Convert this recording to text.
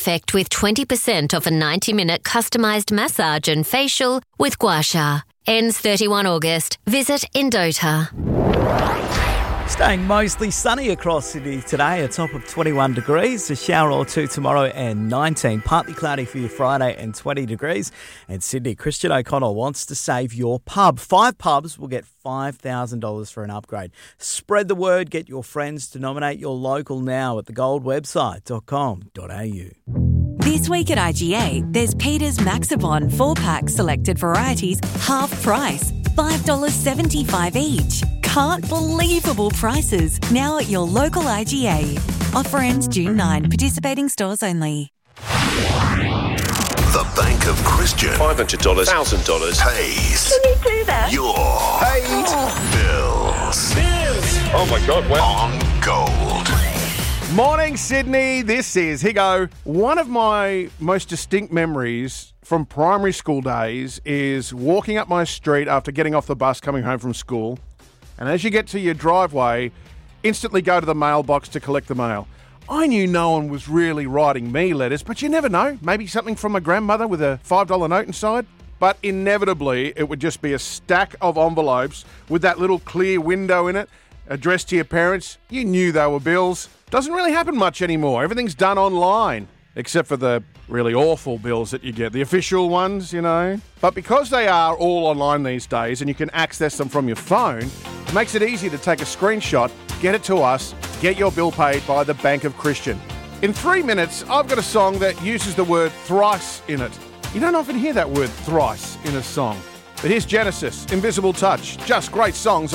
Perfect with 20% off a 90-minute customised massage and facial with Gua Sha. Ends 31 August. Visit Endota. Staying mostly sunny across Sydney today, a top of 21 degrees, a shower or two tomorrow and 19. Partly cloudy for your Friday and 20 degrees. And Sydney, Christian O'Connell wants to save your pub. 5 pubs will get $5,000 for an upgrade. Spread the word, get your friends to nominate your local now at thegoldwebsite.com.au. This week at IGA, there's Peter's Maxibon 4-pack selected varieties, half price, $5.75 each. Can't believable prices. Now at your local IGA. Offer ends June 9. Participating stores only. The Bank of Christian. $500, $1,000 pays. Can you do that? Your bills. Oh my God, wow. On Gold. Morning, Sydney. This is Higo. One of my most distinct memories from primary school days is walking up my street after getting off the bus coming home from school. And as you get to your driveway, instantly go to the mailbox to collect the mail. I knew no one was really writing me letters, but you never know. Maybe something from my grandmother with a $5 note inside. But inevitably, it would just be a stack of envelopes with that little clear window in it, addressed to your parents. You knew they were bills. Doesn't really happen much anymore. Everything's done online, except for the really awful bills that you get, the official ones, you know. But because they are all online these days and you can access them from your phone, it makes it easy to take a screenshot, get it to us, get your bill paid by the Bank of Christian. In 3 minutes, I've got a song that uses the word thrice in it. You don't often hear that word thrice in a song. But here's Genesis, Invisible Touch, just great songs.